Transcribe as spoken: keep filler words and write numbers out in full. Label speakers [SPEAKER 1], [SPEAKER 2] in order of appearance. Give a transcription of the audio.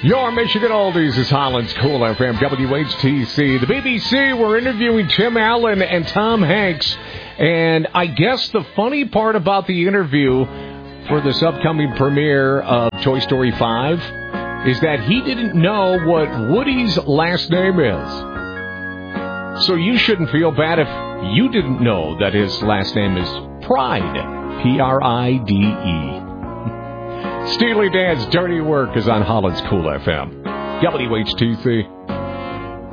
[SPEAKER 1] Your Michigan Oldies is Holland's Cool F M, W H T C. The B B C, we're interviewing Tim Allen and Tom Hanks. And I guess the funny part about the interview for this upcoming premiere of Toy Story five is that he didn't know what Woody's last name is. So you shouldn't feel bad if you didn't know that his last name is Pride. P R I D E. Steely Dan's Dirty Work is on Holland's Cool F M. W H T C.